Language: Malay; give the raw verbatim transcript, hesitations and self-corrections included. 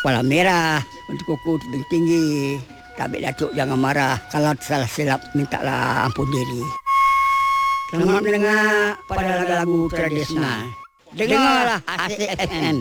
kepala merah, untuk kuku tebing tinggi. Tabik Datuk jangan marah, kalau salah silap mintalah ampun diri. Selamat mendengar pada lagu-lagu tradisional. Dengarlah Asik F M.